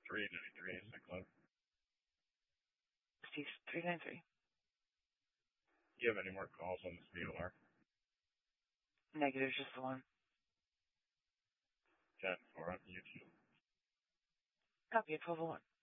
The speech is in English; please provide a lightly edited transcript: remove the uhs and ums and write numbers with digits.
393 is the club. Steve's 393. Do you have any more calls on this VOR? Negative, just the one. 10-4 on YouTube. Copy at 1201.